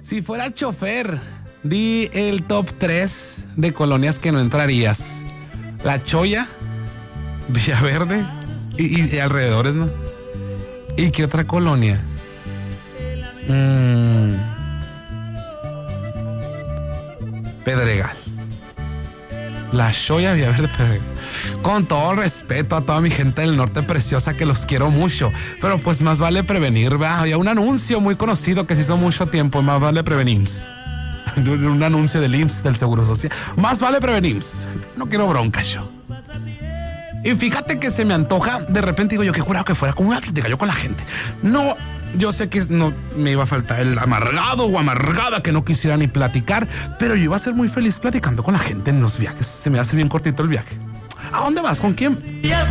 Si fuera chofer, di el top 3 de colonias que no entrarías. La Choya, Villaverde y alrededores, ¿no? ¿Y qué otra colonia? Pedregal. La Choya, Villaverde, Pedregal. Con todo respeto a toda mi gente del norte preciosa, que los quiero mucho, pero pues más vale prevenir, ¿verdad? Había un anuncio muy conocido que se hizo mucho tiempo, más vale prevenir. Un anuncio del IMSS, del Seguro Social. Más vale prevenir. No quiero broncas yo. Y fíjate que se me antoja, de repente digo yo, qué curado que fuera con una plática yo con la gente. No, yo sé que no me iba a faltar el amargado o amargada que no quisiera ni platicar, pero yo iba a ser muy feliz platicando con la gente en los viajes. Se me hace bien cortito el viaje. ¿A dónde vas? ¿Con quién?